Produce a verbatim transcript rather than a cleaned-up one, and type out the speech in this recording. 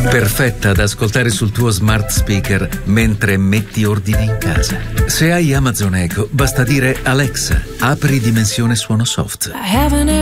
Perfetta ad ascoltare sul tuo smart speaker mentre metti ordine in casa. Se hai Amazon Echo, basta dire Alexa, apri dimensione suono soft.